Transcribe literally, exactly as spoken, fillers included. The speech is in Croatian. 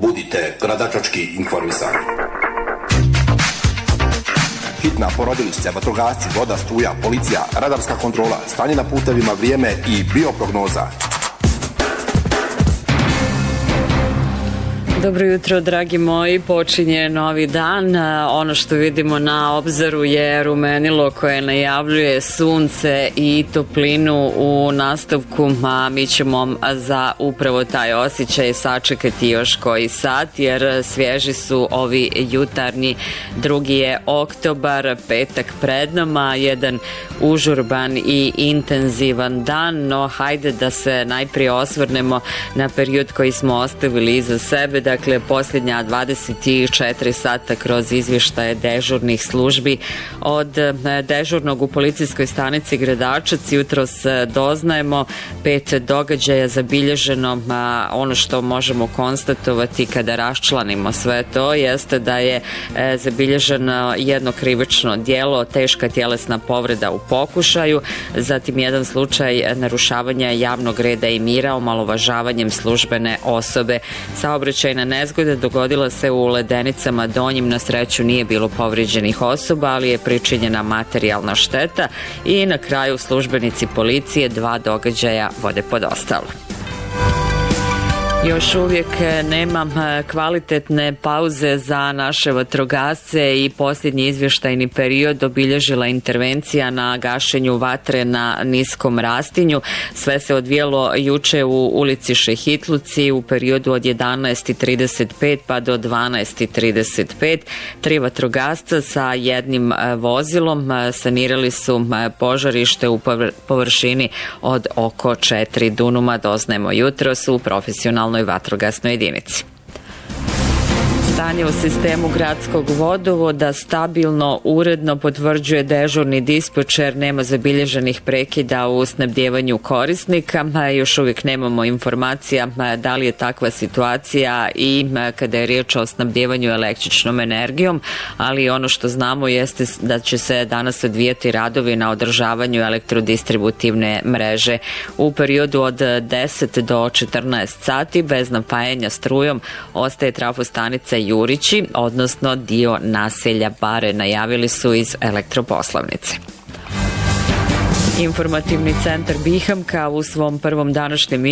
Budite gradačački informisani. Hitna porodilišća, vatrogasci, voda, struja, policija, radarska kontrola, stanje na putevima, vrijeme i bioprognoza. Dobro jutro, dragi moji, počinje novi dan. Ono što vidimo na obzoru je rumenilo koje najavljuje sunce i toplinu u nastavku, a mi ćemo za upravo taj osjećaj sačekati još koji sat, jer svježi su ovi jutarnji. Drugi je oktobar, petak pred nama, jedan užurban i intenzivan dan, no hajde da se najprije osvrnemo na period koji smo ostavili iza sebe. Dakle, posljednja dvadeset četiri sata kroz izvještaje dežurnih službi. Od dežurnog u policijskoj stanici Gradačac jutros doznajemo pet događaja zabilježeno. Ono što možemo konstatovati kada raščlanimo sve to jeste da je zabilježeno jedno krivično djelo, teška tjelesna povreda u pokušaju, zatim jedan slučaj narušavanja javnog reda i mira omalovažavanjem službene osobe. Saobraćajna nezgoda dogodila se u Ledenicama Donjim, na sreću nije bilo povrijeđenih osoba, ali je pričinjena materijalna šteta i na kraju službenici policije dva događaja vode pod ostalo. Još uvijek nema kvalitetne pauze za naše vatrogasce i posljednji izvještajni period obilježila intervencija na gašenju vatre na Niskom Rastinju. Sve se odvijelo juče u ulici Šehitluci u periodu od jedanaest trideset pet pa do dvanaest trideset pet. Tri vatrogasca sa jednim vozilom sanirali su požarište u površini od oko četiri dunuma, doznajemo jutros u profesionalnoj vatrogasnoj jedinici. Stanje u sistemu gradskog vodovoda stabilno, uredno, potvrđuje dežurni dispečer, nema zabilježenih prekida u snabdjevanju korisnika. Još uvijek nemamo informacija da li je takva situacija i kada je riječ o snabdjevanju električnom energijom, ali ono što znamo jeste da će se danas odvijati radovi na održavanju elektrodistributivne mreže. U periodu od deset do četrnaest sati bez napajanja strujom ostaje trafostanica Jurići, odnosno dio naselja Bare, najavili su iz elektroposlovnice. Informativni centar Bihamka u svom prvom današnjem